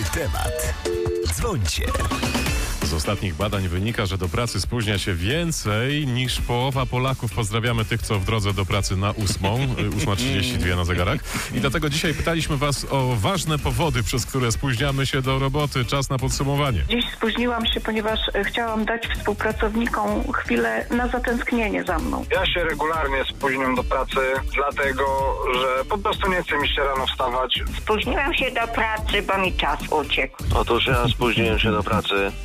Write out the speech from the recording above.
temat. Dzwońcie. Z ostatnich badań wynika, że do pracy spóźnia się więcej niż połowa Polaków. Pozdrawiamy tych, co w drodze do pracy na 8:32 na zegarach. I dlatego dzisiaj pytaliśmy was o ważne powody, przez które spóźniamy się do roboty. Czas na podsumowanie. Dziś spóźniłam się, ponieważ chciałam dać współpracownikom chwilę na zatęsknienie za mną. Ja się regularnie spóźniam do pracy, dlatego że po prostu nie chce mi się rano wstawać. Spóźniłam się do pracy, bo mi czas uciekł. Otóż ja spóźniłem się do pracy,